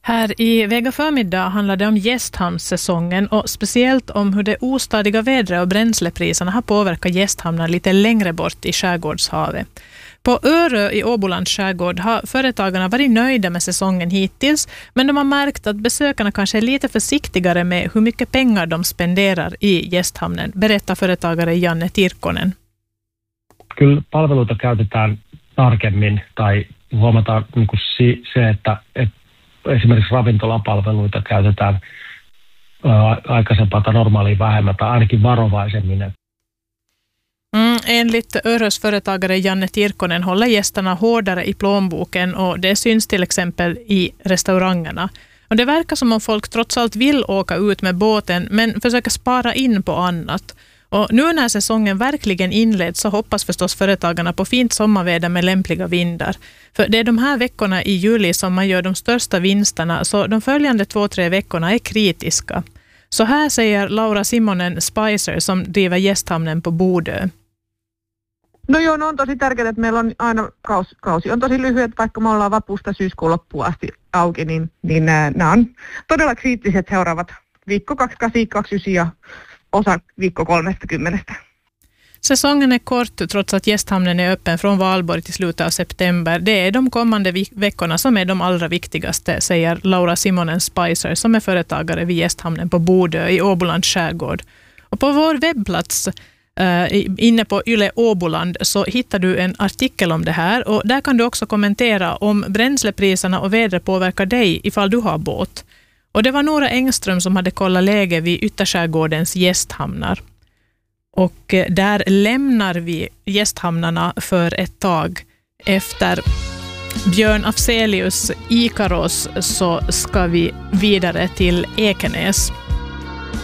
Här i Vega förmiddag handlar det om gästhamnssäsongen och speciellt om hur det ostadiga vädret och bränslepriserna har påverkat gästhamnar lite längre bort i skärgårdshavet. På Örö i Åbolands skärgård har företagarna varit nöjda med säsongen hittills, men de har märkt att besökarna kanske är lite försiktigare med hur mycket pengar de spenderar i gästhamnen, berättar företagare Janne Tirkkonen. Kyllä palveluita käytetään tarkemmin tai huomataan niin kuin se, että esimerkiksi ravintolapalveluita käytetään aikaisempaa tai normaalia vähemmän tai ainakin varovaisemmin. Enligt Örös företagare Janne Tirkkonen håller gästerna hårdare i plånboken och det syns till exempel i restaurangerna. Och det verkar som om folk trots allt vill åka ut med båten men försöker spara in på annat. Och nu när säsongen verkligen inleds så hoppas förstås företagarna på fint sommarväder med lämpliga vindar. För det är de här veckorna i juli som man gör de största vinsterna, så de följande 2-3 veckorna är kritiska. Så här säger Laura Simonen Spicer som driver gästhamnen på Bodö. No joo, no on tosi tärkeää, että meillä on aina kausi on tosi lyhyet, vaikka me ollaan vapusta syyskuun loppuun asti auki, niin nämä on todella kriittiset seuraavat viikko 28, 29 ja osa viikko 30. Säsongen är kort trots att gästhamnen är öppen från valborg till slutet av september. Det är de kommande veckorna som är de allra viktigaste, säger Laura Simonen Spicer som är företagare vid gästhamnen på Bodö i Åbolands skärgård. Och på vår webbplats inne på Yle Åboland så hittar du en artikel om det här och där kan du också kommentera om bränslepriserna och vädret påverkar dig ifall du har båt. Och det var Nora Engström som hade kollat läge vid Ytterskärgårdens gästhamnar. Och där lämnar vi gästhamnarna för ett tag. Efter Björn Afzelius Ikaros så ska vi vidare till Ekenäs.